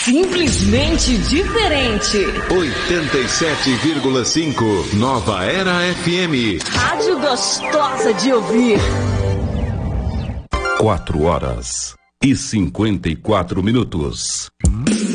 Simplesmente diferente. 87,5 Nova Era FM. Rádio gostosa de ouvir. 4 horas e 54 minutos.